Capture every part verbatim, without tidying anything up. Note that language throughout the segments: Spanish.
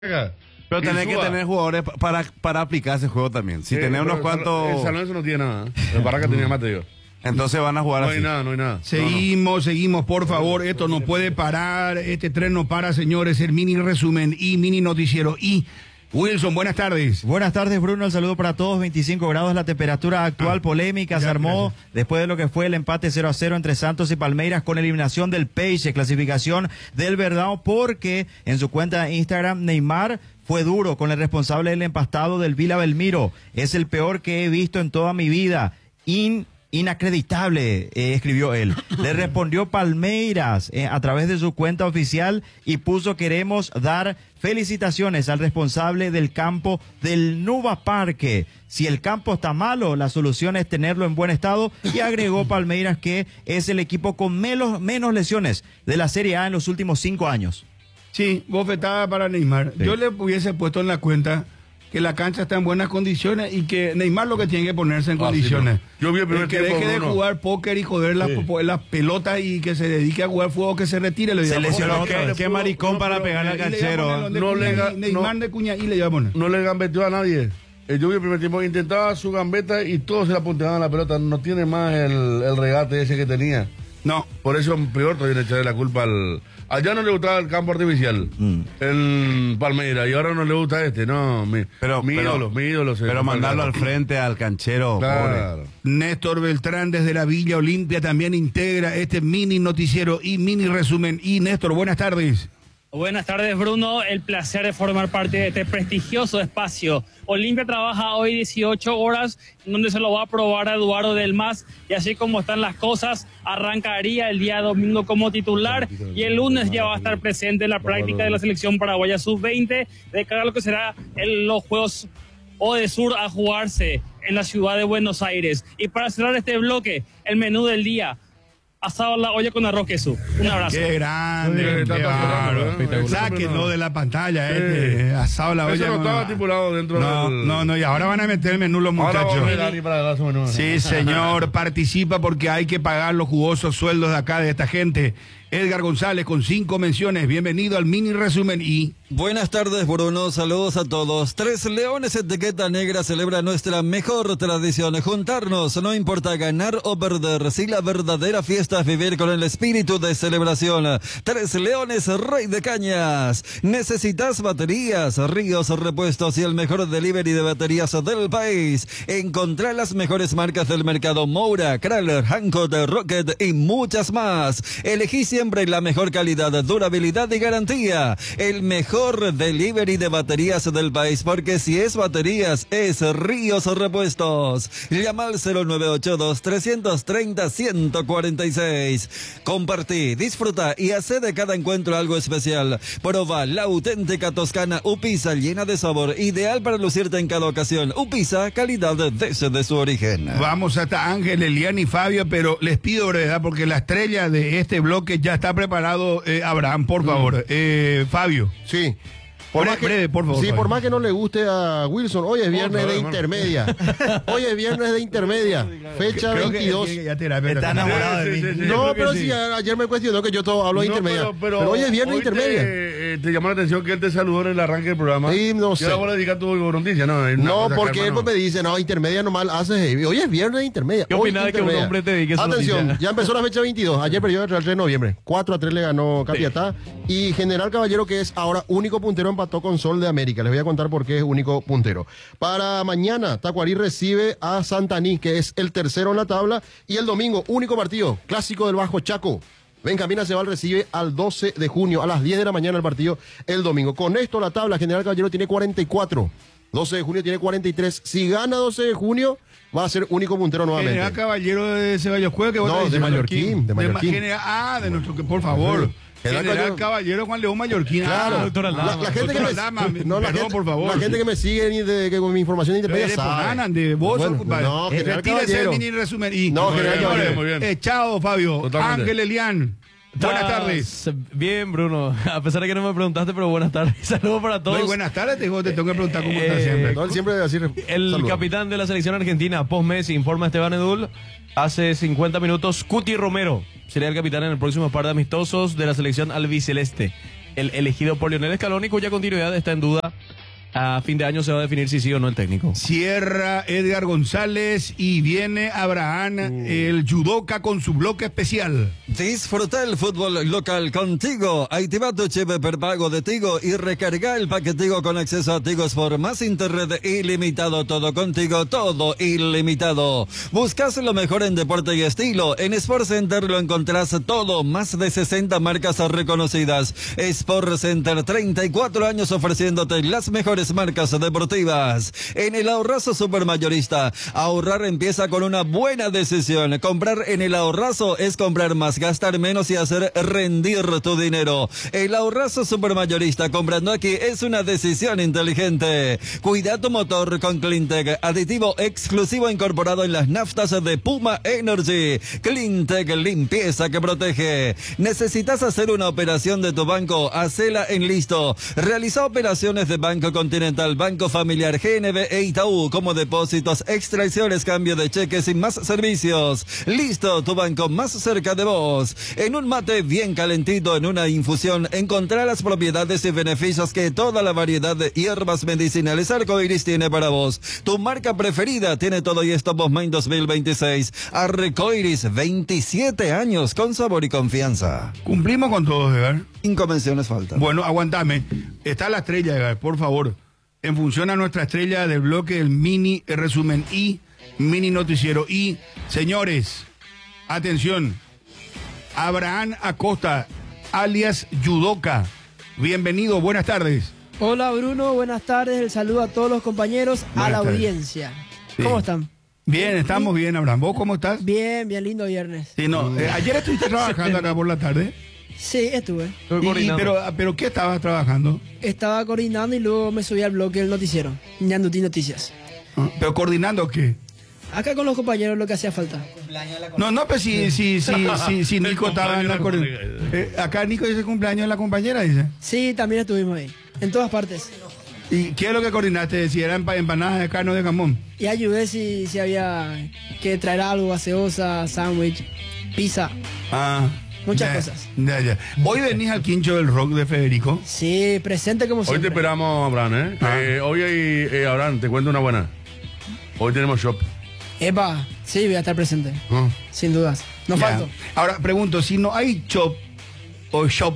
Pero tenés que tener jugadores para, para aplicar ese juego también. Si Sí, tenés unos el cuantos... San- El San Lorenzo no tiene nada. El Barraca tenía más, te digo. Entonces van a jugar No así. hay nada, no hay nada. Seguimos, No, no. seguimos, por favor. Esto no puede parar. Este tren no para, señores. El mini resumen y mini noticiero. Y Wilson, buenas tardes. Buenas tardes, Bruno. El saludo para todos. veinticinco grados la temperatura actual. Ah, polémica ya, se armó gracias. después de lo que fue el empate cero a cero entre Santos y Palmeiras con eliminación del Peixe, clasificación del Verdão, porque en su cuenta de Instagram Neymar fue duro con el responsable del empastado del Vila Belmiro. Es el peor que he visto en toda mi vida. In Inacreditable, eh, escribió él. Le respondió Palmeiras eh, a través de su cuenta oficial y puso: queremos dar felicitaciones al responsable del campo del Nuba Parque. Si el campo está malo, la solución es tenerlo en buen estado. Y agregó Palmeiras que es el equipo con menos, menos lesiones de la Serie A en los últimos cinco años. Sí, bofetada para Neymar. Sí. Yo le hubiese puesto en la cuenta que la cancha está en buenas condiciones y que Neymar lo que tiene que ponerse en Ah, condiciones. sí, no. Yo vi el primer que tiempo, deje de Bruno. jugar póker y joder las, Sí. po- las pelotas y que se dedique a jugar fútbol, que se retire. Le Se digo, lesionó "Ojo, otra que- vez. Qué maricón No, para pero- pegarle al y le iba a canchero. poner donde No le Cuña- ga- Neymar no. de Cuña y le iba a poner. No le gambeteó a nadie. Eh, Yo vi el primer tiempo, intentaba su gambeta y todos se la apuntaban a la pelota. No tiene más el, el regate ese que tenía. No. Por eso peor todavía le echaré la culpa al... Allá no le gustaba el campo artificial, Mm. el Palmeira, y ahora no le gusta este, no. Mi, Pero, mi pero, ídolo, mi ídolo. se- pero mandarlo al frente al canchero, pobre. Claro. Néstor Beltrán desde la Villa Olimpia también integra este mini noticiero y mini resumen. Y Néstor, buenas tardes. Buenas tardes, Bruno. El placer de formar parte de este prestigioso espacio. Olimpia trabaja hoy dieciocho horas, donde se lo va a probar a Eduardo Del Mas. Y así como están las cosas, arrancaría el día domingo como titular. Y el lunes ya va a estar presente en la práctica de la selección paraguaya sub veinte, de cara a lo que será el- los Juegos Odesur a jugarse en la ciudad de Buenos Aires. Y para cerrar este bloque, el menú del día: asado a la olla con arroz queso. Un abrazo. Qué grande, Muy bien, qué está bárbaro. espectacular. Sáquenlo de la pantalla, Sí. este, asado a la olla. Eso no con- estaba estipulado dentro No, del... no, no, y ahora van a meter el menú los Ahora muchachos. vamos a ver, Dani, para dar su menú. Sí, señor, participa porque hay que pagar los jugosos sueldos de acá, de esta gente. Edgar González con cinco menciones. Bienvenido al mini resumen y... Buenas tardes, Bruno. Saludos a todos. Tres Leones Etiqueta Negra celebra nuestra mejor tradición: juntarnos, no importa ganar o perder. Si la verdadera fiesta es vivir con el espíritu de celebración. Tres Leones Rey de Cañas. ¿Necesitas baterías, ríos, repuestos y el mejor delivery de baterías del país? Encontrá las mejores marcas del mercado: Moura, Kraler, Hankook, Rocket y muchas más. Elegí siempre la mejor calidad, durabilidad y garantía. El mejor delivery de baterías del país, porque si es baterías, es Ríos Repuestos. Llama al cero nueve ocho dos, tres tres cero, uno cuatro seis. Compartí, disfruta y hace de cada encuentro algo especial. Proba la auténtica toscana Upisa, llena de sabor, ideal para lucirte en cada ocasión. Upisa, calidad desde su origen. Vamos hasta Ángel, Eliana y Fabio, pero les pido brevedad porque la estrella de este bloque ya está preparado. eh, Abraham, por favor. Eh, Fabio. Sí. Por Breve, más que, breve, por favor, sí, Fabio. por más que no le guste a Wilson, hoy es viernes Otra de vez, hermano. intermedia. Hoy es viernes de intermedia. Fecha Creo que- veintidós. que ya terapia, Está pero- enamorado de Sí, mí. sí, sí, sí. No, Yo creo pero que sí, sí. a- ayer me cuestionó que yo todo hablo de No, intermedia. pero, Pero, pero hoy es viernes de hoy intermedia. Te, eh, te llamó la atención que él te saludó en el arranque del programa. Sí, no Y sé. ahora vos le dedicas tu noticia, ¿no? Es una No, cosa, porque él hermano. pues me dice, no, intermedia nomás hace heavy. Hoy es viernes de intermedia. ¿Qué Hoy opinás de que un intermedia. hombre te dedique su Atención, noticia? ya empezó la fecha veintidós. Ayer perdió el Real tres de noviembre. cuatro a tres le ganó Capiatá. Y General Caballero, que es ahora único puntero, empató con Sol de América. Les voy a contar por qué es único puntero. Para mañana, Tacuarí recibe a Santaní, que es el tercero en la tabla. Y el domingo, único partido, clásico del Bajo Chaco. Benjamín Aceval recibe al doce de junio, a las diez de la mañana el partido el domingo. Con esto la tabla, General Caballero tiene cuarenta y cuatro. doce de junio tiene cuarenta y tres. Si gana doce de junio, va a ser único puntero nuevamente. General Caballero de Ceballos Cueva, que vos No, estás de diciendo? Mallorquín, de Ma- Mallorquín. General- ah, de nuestro, que por favor. General General Caballero- Caballero Juan León Mallorquín. Claro, Ah, doctor Aldama. la, la gente que Doctor me, Aldama, no, la perdón, gente, por favor. la gente que me sigue ni de, que con mi información de intermedia Eres sabe. Ponanan, de vos Bueno, sos culpable. no, Eh, General retírese Caballero. el mini resumen. Y, No, Muy General bien, Caballero. muy bien. Eh, chao, Fabio. Totalmente. Ángel Elian. Buenas tardes. Bien, Bruno. A pesar de que no me preguntaste, pero buenas tardes. Saludos para todos. Muy buenas tardes, te, te tengo que preguntar cómo estás Eh, siempre. No, él siempre así. El saluda. capitán de la selección argentina, post Messi, informa a Esteban Edul. Hace cincuenta minutos, Cuti Romero sería el capitán en el próximo par de amistosos de la selección albiceleste. el elegido por Lionel Scaloni, cuya continuidad está en duda. A fin de año se va a definir si sí o no el técnico. Cierra Edgar González y viene Abraham, uh. el judoka con su bloque especial. Disfruta el fútbol local contigo. Activa tu chip prepago de Tigo y recarga el paquetigo con acceso a Tigo por más internet ilimitado. Todo contigo, todo ilimitado. Buscas lo mejor en deporte y estilo. En Sport Center lo encontrás todo. Más de sesenta marcas reconocidas. Sport Center, treinta y cuatro años ofreciéndote las mejores marcas deportivas. En el Ahorrazo Supermayorista, ahorrar empieza con una buena decisión. Comprar en el Ahorrazo es comprar más, gastar menos y hacer rendir tu dinero. El Ahorrazo Supermayorista, comprando aquí es una decisión inteligente. Cuida tu motor con Cleantech, aditivo exclusivo incorporado en las naftas de Puma Energy. Cleantech, limpieza que protege. ¿Necesitas hacer una operación de tu banco? Hacela en Listo. Realiza operaciones de banco con Continental, Banco Familiar, G N B e Itaú, como depósitos, extracciones, cambio de cheques y más servicios. Listo, tu banco más cerca de vos. En un mate bien calentito, en una infusión, encontrá las propiedades y beneficios que toda la variedad de hierbas medicinales Arcoiris tiene para vos. Tu marca preferida tiene todo y esto Bosmain dos mil veintiséis. Arcoiris, veintisiete años con sabor y confianza. Cumplimos con todos, Edgar. Cinco menciones faltan. Bueno, aguantame. Está la estrella, Edgar, por favor. En función a nuestra estrella del bloque del mini resumen y mini noticiero. Y, señores, atención, Abraham Acosta, alias Yudoka. Bienvenido, buenas tardes. Hola Bruno, buenas tardes. El saludo a todos los compañeros, buenas a la tardes. Audiencia. Sí. ¿Cómo están? Bien, estamos bien, Abraham. ¿Vos cómo estás? Bien, bien lindo viernes. Sí, no, eh, ayer estuviste trabajando acá por la tarde. Sí, estuve. Y, pero, pero ¿qué estabas trabajando? Estaba coordinando y luego me subí al bloque del noticiero, Ñandutí Noticias. ¿Pero coordinando qué? Acá con los compañeros lo que hacía falta. No, no, pues si, si, si, si, si Nico estaba en la coordinación. Eh, acá Nico dice cumpleaños de la compañera, dice. Sí, también estuvimos ahí, en todas partes. ¿Y qué es lo que coordinaste? Si eran empanadas de carne o de jamón. Y ayudé si, si había que traer algo, gaseosa, sándwich, pizza. Ah. Muchas ya, cosas. Ya, ya. Hoy venís al quincho del rock de Federico. Sí, presente como siempre. Hoy te esperamos, Abraham, ¿eh? Ah. eh hoy, eh, Abraham, te cuento una buena. Hoy tenemos shop. Epa, sí, voy a estar presente. Uh. Sin dudas. No ya. falto. Ahora, pregunto, si no hay shop o shop,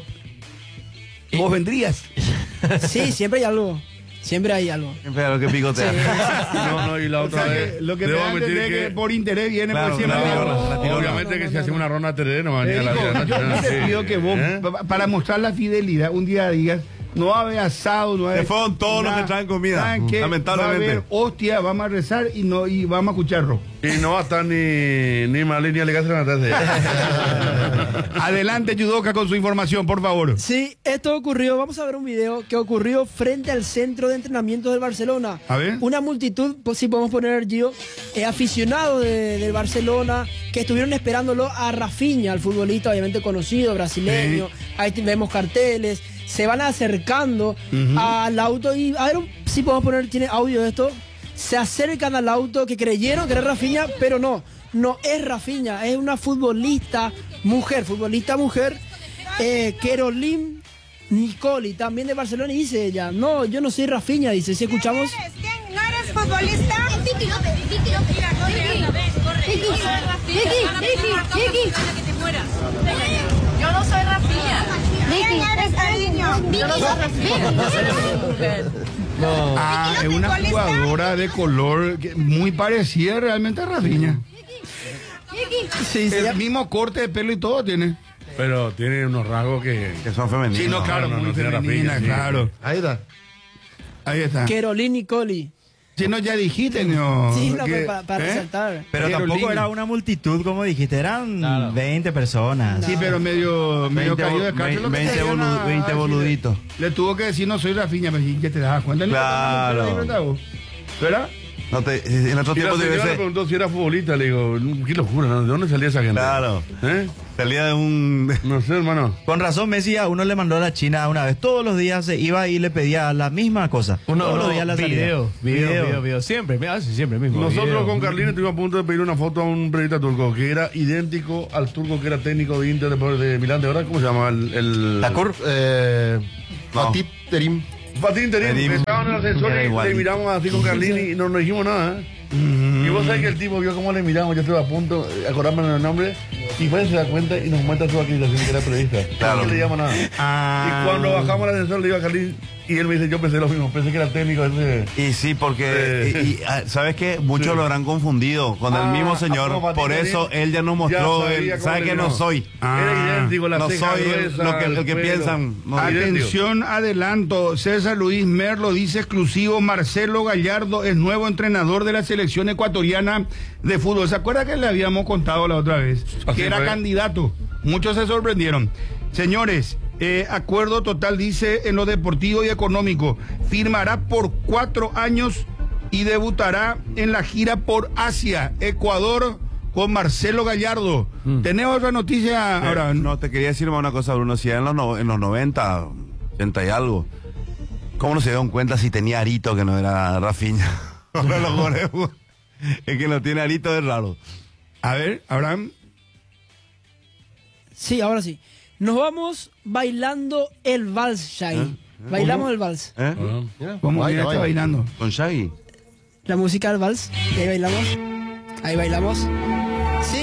¿vos vendrías? Sí, siempre hay algo. Siempre hay algo. Siempre hay algo que picotea. Sí. No, no, y la otra o sea, vez. Que lo que debo admitir que, que por interés viene claro, por siempre. Claro, no, la tirona. Obviamente no, no, que no, si hacemos una ronda de terreno, va a venir a la vida. Yo no te pido que vos, ¿Eh? para mostrar la fidelidad, un día digas, no va a haber asado, no va a haber. Se fueron todos los que traen comida. Que lamentablemente. Va a haber hostia, vamos a rezar y no y vamos a escuchar rock. Y no va a estar ni, ni Malín ni Alicante en la tarde. Adelante, Yudoka, con su información, por favor. Sí, esto ocurrió, vamos a ver un video que ocurrió frente al centro de entrenamiento del Barcelona. A ver. Una multitud, pues si podemos poner, Gio, eh, aficionados de, del Barcelona, que estuvieron esperándolo a Rafinha, al futbolista obviamente conocido, brasileño. Sí. Ahí vemos carteles. Se van acercando uh-huh. al auto y a ver si podemos poner, tiene audio de esto. Se acercan al auto que creyeron que era Rafinha, pero no, no es Rafinha, es una futbolista mujer, futbolista mujer, eh, Caroline Nicoli, también de Barcelona, y dice ella, no, yo no soy Rafinha, dice, si escuchamos. ¿No eres futbolista? Vicky López, Vicky López. Vicky, Vicky, Vicky, Vicky. Yo no soy Rafinha. Vicky, eres cariño. Vicky, no. Ah, es una jugadora de color que muy parecida realmente a Rafinha. Sí, el sí, mismo corte de pelo y todo tiene. Pero tiene unos rasgos que, que son femeninos. Sí, no, claro, no, no, muy no femenina, Rafinha, claro. Sí. Ahí está. Ahí está. Caroline Nicoli. Si no, ya dijiste, no. Sí, no, que, para, para ¿eh? resaltar. Pero Caroline. Tampoco era una multitud, como dijiste, eran claro. veinte personas. Sí, pero medio, medio caído de cárcel. veinte, bolu veinte boluditos. Le tuvo que decir, no soy Rafinha, pero ya te das cuenta. Claro. ¿Verdad? No te, en otro Y la tiempo señora debe me ser. preguntó si era futbolista. Le digo, qué locura, ¿no? ¿De dónde salía esa gente? Claro. ¿Eh? Salía de un. No sé, hermano. Con razón, Messi a uno le mandó a la China una vez. Todos los días se iba y le pedía la misma cosa. Uno, Todos los uno, días la salida. video, video, video, video. Siempre, me hace siempre el mismo. Nosotros video. con Carlín estuvimos a punto de pedir una foto a un periodista turco que era idéntico al turco que era técnico de Inter de, de Milán de ahora. ¿Cómo se llama? El, el... Takur, eh, No. Fatih Terim. Fatín Terim. Terim. Estaban en el ascensor Era y igual. le miramos así con Carlín y no nos dijimos nada. ¿eh? Y vos sabés que el tipo vio cómo le miramos, yo estuve a punto de acordarme del nombre, y fue, se da cuenta y nos muestra su acreditación que era periodista. Claro. No le llama nada. Ah. Y cuando bajamos al ascensor le digo a Carlín, y él me dice, yo pensé lo mismo, pensé que era técnico ese. Y sí, porque, Eh. y, y, ah, ¿sabes qué? Muchos Sí. lo habrán confundido con Ah, el mismo ah, señor. como Fatín Por eso Terim, él ya nos ya mostró, sabía él cómo sabe le que no llamaba. soy. Era idéntico, la No ceja soy el, gruesa, lo que, el que el pelo. piensan. No, Atención, adelanto. César Luis Merlo dice exclusivo: Marcelo Gallardo es nuevo entrenador de la selección ecuatoriana de fútbol. ¿Se acuerda que le habíamos contado la otra vez? Así Que era fue. candidato. Muchos se sorprendieron. Señores, eh, acuerdo total, dice, en lo deportivo y económico. Firmará por cuatro años y debutará en la gira por Asia, Ecuador, con Marcelo Gallardo. ¿Tenemos otra noticia Eh, ahora? no, te quería decir una cosa, Bruno. Si en los, no- en los noventa, ochenta y algo, ¿cómo no se dieron cuenta si tenía Arito que no era Rafinha? Ahora los goleos. Es que lo tiene Arito, es raro. A ver, Abraham. Sí, ahora sí. Nos vamos bailando el vals, Shaggy. Bailamos el vals. ¿Eh? ¿Cómo Vaya, que está vaya. bailando? Con Shaggy. La música del vals. Y ahí bailamos. Ahí bailamos. Sí,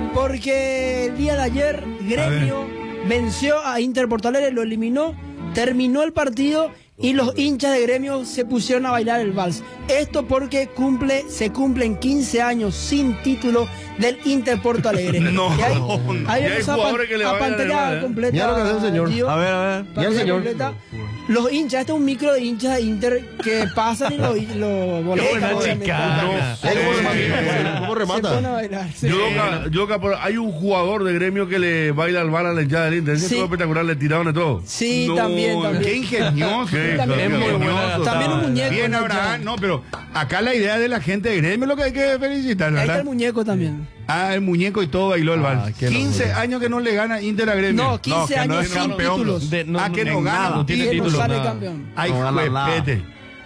porque el día de ayer Gremio venció a Inter Porto Alegre, lo eliminó, terminó el partido y los hinchas de Gremio se pusieron a bailar el vals. Esto porque cumple, se cumplen quince años sin título del Inter Porto Alegre. No. Y ahí, Y ahí hay vamos a, jugadores pan- que le a bailan el pantalla vals, ¿eh? completa. Mira lo que hace el señor. Gio. A ver, a ver. Pantalla Ya, señor. completa. Los hinchas, este es un micro de hinchas de Inter que pasan y lo, lo boletan, buena obviamente. chicana. Eh, ¿Cómo Sí. remata? ¿Cómo Se remata? pone a bailar. sí. Yoka, Yoka, pero hay un jugador de Gremio que le baila al bar a la hinchada del Inter. Ese Sí. es espectacular, le tiraron de todo. Sí, No, también, Qué también. ingenioso. Qué también es un muy muñeco. ingenioso. También un muñeco. Bien, ¿no? Abraham. No, pero acá la idea de la gente de Gremio es lo que hay que felicitar, Ahí está ¿verdad? el muñeco también. Ah, el muñeco y todo bailó el vals. qué quince locura. años que no le gana Inter a Gremio. No, quince que no años es sin campeón. títulos. De- Ah, que no en gana, nada. no Y tiene que no título. sale nada. campeón. Ay, No gana nada. juepete.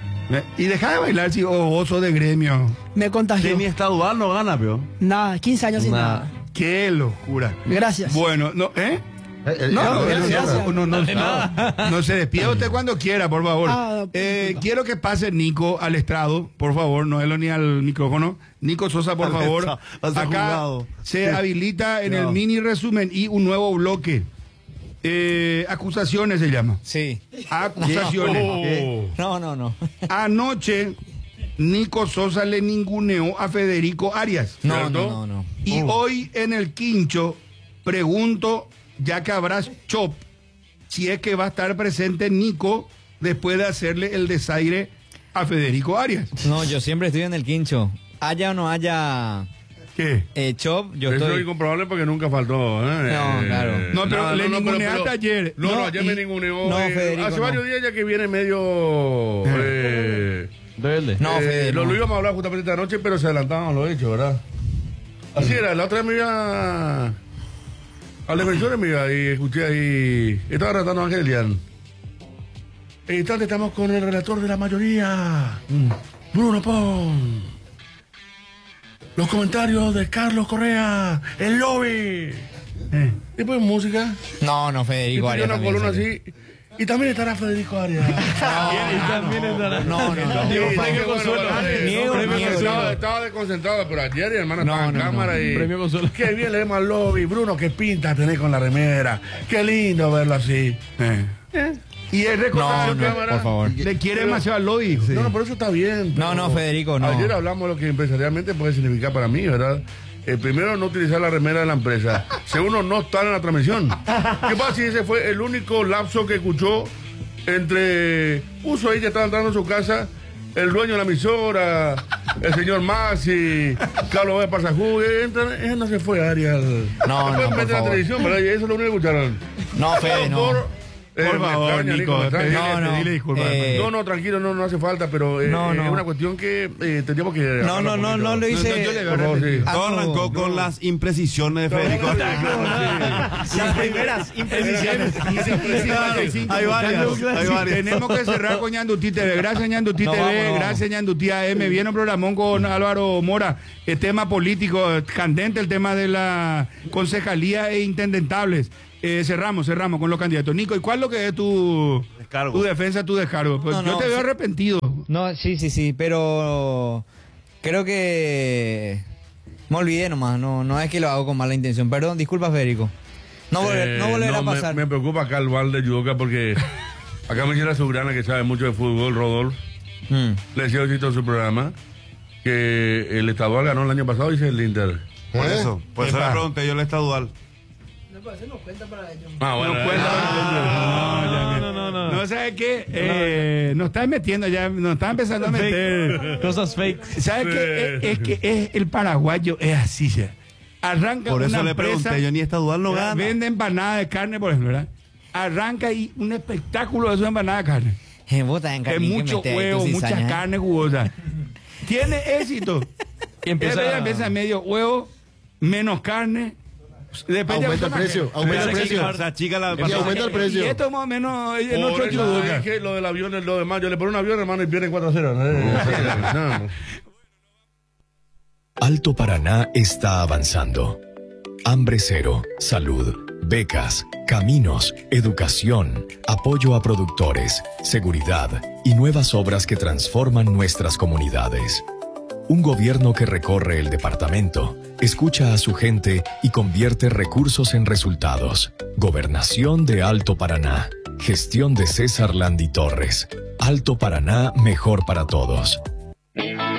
Y deja de bailar si oso de Gremio. Me contagió. Que ni estadual no gana, pero. Nada, quince años sin Nada. nada. Qué locura. Gracias. Bueno, no, ¿eh? Eh, eh, No, eh, no, eh, gracias. no, no, no, no, no se despida usted cuando quiera, por favor. Ah, Eh, disculpa. quiero que pase Nico al estrado, por favor, no él ni al micrófono. Nico Sosa, por Al favor. estrado, al Acá juzgado. se habilita en el No. mini resumen y un nuevo bloque. Eh, acusaciones se llama. Sí. Acusaciones. Oh. No, no, no. Anoche, Nico Sosa le ninguneó a Federico Arias. No, ¿Cierto? no, no, no. Y hoy en el quincho pregunto, ya que habrá chop, si es que va a estar presente Nico después de hacerle el desaire a Federico Arias. No, yo siempre estoy en el quincho. Haya o no haya ¿Qué? eh, chop, yo Eso es estoy. incomprobable porque nunca faltó. ¿eh? No, Eh, claro. No, pero le ninguneaste pero- ayer. No, no, No, ayer y- me ninguneó. no, eh, Federico, hace no. varios días ya que viene medio. eh, Rebelde. No, eh, Fede, lo, no. lo íbamos a hablar justamente esta noche, pero se adelantábamos lo hecho, ¿verdad? Así era, la otra vez me iba al defensor, me iba y escuché ahí. Estaba tratando a Ángel Elian. En instante estamos con el relator de la mayoría, Bruno Pon. Los comentarios de Carlos Correa, el lobby. Eh. Después música. No, no, Y Federico puso Arias. una también columna salió. así. Y también estará Federico Arias. Y también estará. No, no, no. Sí, Digo, sí, premio que bueno, Consuelo. bueno, sí, Niego, premio niego, Consuelo. niego. Estaba desconcentrado, pero ayer, hermano, No, estaba en no, cámara no. y. Premio Consuelo. Qué bien leemos al lobby. Bruno, qué pinta tenés con la remera. Qué lindo verlo así. Eh. Y es No, recordar no, que por favor. le quiere demasiado al lobby. No, no, pero eso está bien. No, pero no, Federico, no. Ayer hablamos de lo que empresarialmente puede significar para mí, ¿verdad? Eh, primero, no utilizar la remera de la empresa. Segundo, no estar en la transmisión. ¿Qué pasa si ese fue el único lapso que escuchó entre Uso ahí, ya estaba entrando en su casa, el dueño de la emisora, el señor Masi, Carlos B. Pasajú, entra, él no se fue, Ariel. No, Se fue no, por meter en la favor. televisión, ¿verdad? Y eso es lo único que escucharon. No, Fede, Todo no. por Eh, Por me favor, extraña, Nico, me extraña. pedile, No, no. pedile disculpas. Eh, No, no, tranquilo, no, no hace falta, pero eh, No, eh, no. es una cuestión que eh, tendríamos que... No, hablarlo no, un no, poquito. no lo hice. No, no, yo le veo Por favor, sí. arrepentido. Todo Ah, arrancó no. con las imprecisiones de Federico. Las primeras imprecisiones. Hay varias, hay varias. Tenemos que cerrar con Ñandutí T V. Gracias, Ñandutí No, T V. vamos, no, Gracias, Ñandutí A M. Viene un programón con Álvaro Mora. El tema político, candente el tema de la concejalía e intendentables. Eh, cerramos, cerramos con los candidatos. Nico, ¿y cuál es lo que es tu, Descargo. tu defensa, tu descargo? Pues No, yo no, te veo sí. arrepentido. No, sí, sí, sí, pero creo que me olvidé nomás, no, no es que lo hago con mala intención. Perdón, disculpa, Federico. No, volver- Eh, no volverá a me- pasar. Me, preocupa acá el Val de Yudoka porque acá me dice la soberana que sabe mucho de fútbol, Rodolfo. Mm. Le decía ahorita en su programa que el estadual ganó el año pasado, dice el Inter. Por ¿Eh? eso, por eso le Epa. pregunté yo el estadual. Ah, bueno. No cuenta. Ah, No, no, no, no. No, ¿sabes qué? Eh, nos está metiendo ya, nos está empezando a meter. Cosas fake. ¿Sabes qué? Es, es que es el paraguayo es así, ya. Arranca Por eso una le empresa, pregunté, yo ni estadual no gana. vende empanada de carne, por ejemplo, ¿verdad? Arranca y un espectáculo de su empanada de carne. Eh, vos también, Es Carlín, que mucho metés ahí huevo, tus mucha cizañas, ¿eh? carne jugosa. Tiene éxito. Y empieza- Empieza, empieza medio huevo, menos carne. Después ya Aumenta el son precio, gente. aumenta el Empieza a precio. equivocar. O sea, chica la Y aumenta el Y precio. esto es más o menos es Por nuestro eso yudoka. es que lo del avión es lo demás. Yo le pongo un avión, hermano, y pierden cuatro a cero. Eh, no. Alto Paraná está avanzando. Hambre cero, salud, becas, caminos, educación, apoyo a productores, seguridad y nuevas obras que transforman nuestras comunidades. Un gobierno que recorre el departamento, escucha a su gente y convierte recursos en resultados. Gobernación de Alto Paraná. Gestión de César Landi Torres. Alto Paraná, mejor para todos.